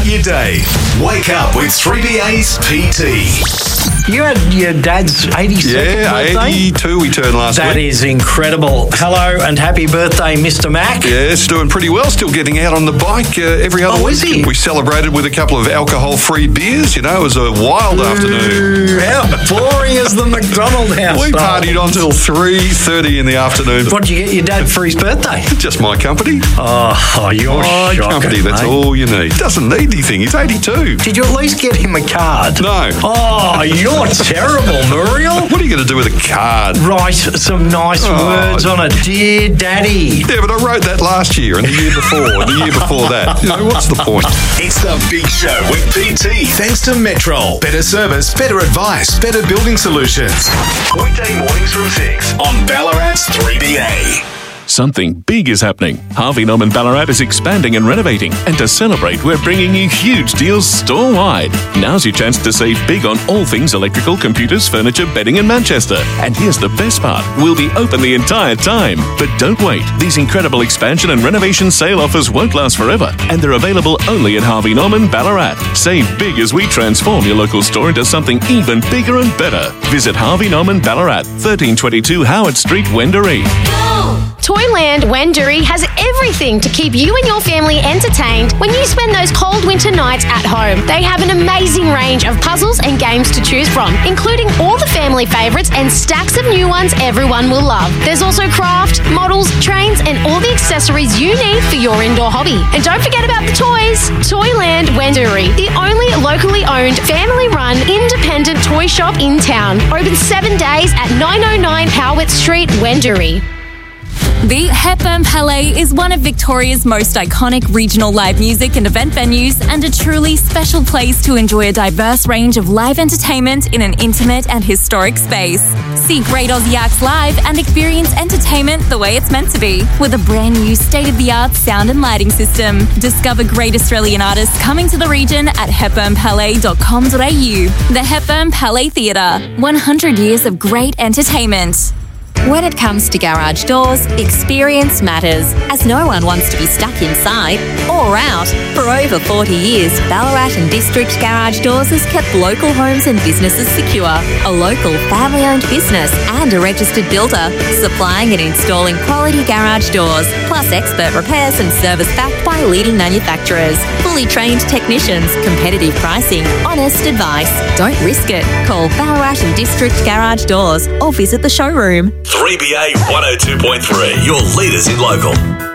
your day. Wake up with 3BA's PT. You had your dad's 82nd birthday? 82 we turned last That week. is incredible. Hello and happy birthday, Mr. Mac. Yes, doing pretty well. Still getting out on the bike every other week. Is he? We celebrated with a couple of alcohol-free beers. You know, it was a wild afternoon. How boring is the McDonald house? We partied until 3:30 in the afternoon. What did you get your dad for his birthday? Just my company. Oh, you're My shocking, company, that's mate. all you need. Doesn't need anything. He's 82. Did you at least get him a card? No. Oh, you're terrible, Muriel. What are you going to do with a card? Write some nice words on it. Dear Daddy. Yeah, but I wrote that last year and the year before and the year before that. You know, what's the point? It's the Big Show with PT. Thanks to Metrol. Better service, better advice, better building solutions. Weekday mornings from 6 on Ballarat's 3BA. Something big is happening. Harvey Norman Ballarat is expanding and renovating. And to celebrate, we're bringing you huge deals store-wide. Now's your chance to save big on all things electrical, computers, furniture, bedding in Manchester. And here's the best part. We'll be open the entire time. But don't wait. These incredible expansion and renovation sale offers won't last forever. And they're available only at Harvey Norman Ballarat. Save big as we transform your local store into something even bigger and better. Visit Harvey Norman Ballarat, 1322 Howard Street, Wendouree. Toyland Wendouree has everything to keep you and your family entertained when you spend those cold winter nights at home. They have an amazing range of puzzles and games to choose from, including all the family favourites and stacks of new ones everyone will love. There's also craft, models, trains and all the accessories you need for your indoor hobby. And don't forget about the toys. Toyland Wendouree, the only locally owned, family-run, independent toy shop in town. Open 7 days at 909 Howard Street, Wendouree. The Hepburn Palais is one of Victoria's most iconic regional live music and event venues and a truly special place to enjoy a diverse range of live entertainment in an intimate and historic space. See great Aussie acts live and experience entertainment the way it's meant to be with a brand new state-of-the-art sound and lighting system. Discover great Australian artists coming to the region at hepburnpalais.com.au. The Hepburn Palais Theatre, 100 years of great entertainment. When it comes to garage doors, experience matters, as no one wants to be stuck inside or out. For over 40 years, Ballarat and District Garage Doors has kept local homes and businesses secure. A local family-owned business and a registered builder, supplying and installing quality garage doors, plus expert repairs and service backed by leading manufacturers. Fully trained technicians, competitive pricing, honest advice. Don't risk it. Call Ballarat and District Garage Doors or visit the showroom. 3BA 102.3, your leaders in local.